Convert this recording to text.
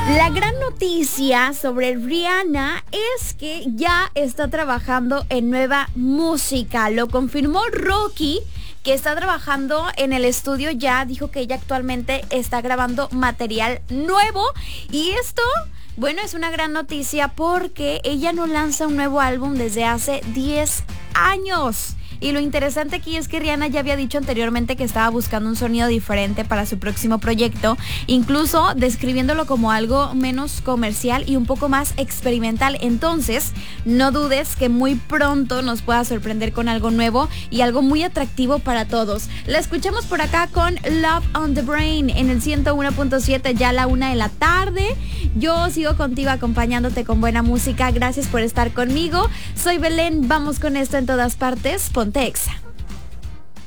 La gran noticia sobre Rihanna es que ya está trabajando en nueva música. Lo confirmó Rocky, que está trabajando en el estudio ya. Dijo que ella actualmente está grabando material nuevo. Y esto, bueno, es una gran noticia porque ella no lanza un nuevo álbum desde hace 10 años. Y lo interesante aquí es que Rihanna ya había dicho anteriormente que estaba buscando un sonido diferente para su próximo proyecto, incluso describiéndolo como algo menos comercial y un poco más experimental. Entonces, no dudes que muy pronto nos pueda sorprender con algo nuevo y algo muy atractivo para todos. La escuchamos por acá con Love on the Brain en el 101.7, ya a la 1 de la tarde. Yo sigo contigo acompañándote con buena música. Gracias por estar conmigo. Soy Belén, vamos con esto en todas partes. Ponte Exa.